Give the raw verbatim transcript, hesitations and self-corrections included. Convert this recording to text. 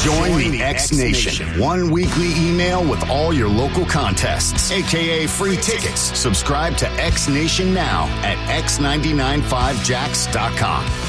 Join the X Nation. One weekly email with all your local contests, a k a free tickets. Subscribe to X Nation now at x nine nine five jacks dot com.